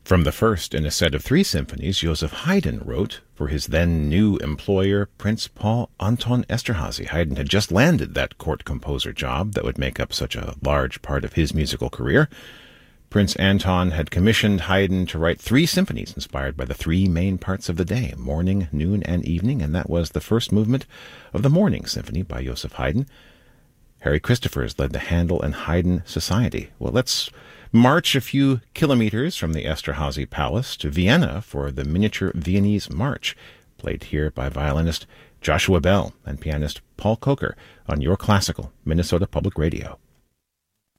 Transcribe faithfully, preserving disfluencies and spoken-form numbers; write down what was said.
From the first in a set of three symphonies Joseph Haydn wrote for his then new employer, Prince Paul Anton Esterhazy. Haydn had just landed that court composer job that would make up such a large part of his musical career. Prince Anton had commissioned Haydn to write three symphonies inspired by the three main parts of the day, morning, noon, and evening, and that was the first movement of the Morning Symphony by Joseph Haydn. Harry Christophers led the Handel and Haydn Society. Well, let's march a few kilometers from the Esterhazy Palace to Vienna for the Miniature Viennese March, played here by violinist Joshua Bell and pianist Paul Coker on Your Classical Minnesota Public Radio.